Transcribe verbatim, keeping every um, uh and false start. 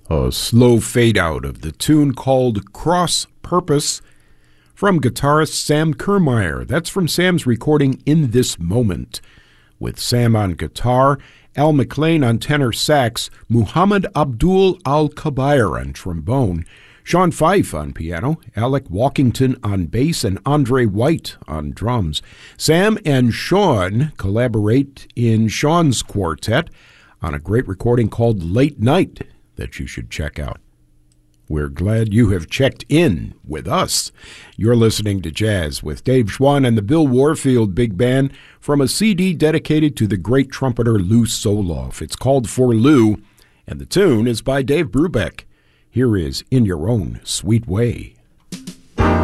A slow fade out of the tune called Cross Purpose from guitarist Sam Kirmeyer. That's from Sam's recording In This Moment, with Sam on guitar, Al McLean on tenor sax, Muhammad Abdul Al-Kabair on trombone, Sean Fife on piano, Alec Walkington on bass, and Andre White on drums. Sam and Sean collaborate in Sean's quartet on a great recording called Late Night that you should check out. We're glad you have checked in with us. You're listening to Jazz with Dave Schwann and the Bill Warfield Big Band from a C D dedicated to the great trumpeter Lou Soloff. It's called For Lou, and the tune is by Dave Brubeck. Here is In Your Own Sweet Way.